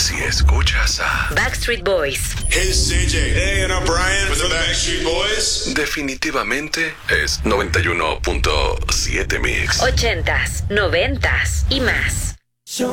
Si escuchas a Backstreet Boys, Hey, it's CJ. Hey, and I'm Brian with the Backstreet Boys. definitivamente es 91.7 Mix. 80s, 90s y más.